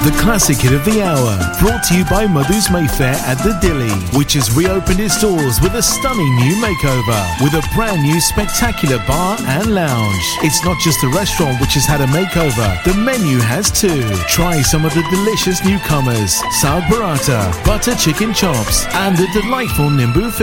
The classic hit of the hour, brought to you by Madhu's Mayfair at the Dilly, which has reopened its doors with a stunning new makeover, with a brand new spectacular bar and lounge. It's not just the restaurant which has had a makeover, the menu has too. Try some of the delicious newcomers, Saag Paratha, butter chicken chops, and the delightful Nimbu fish.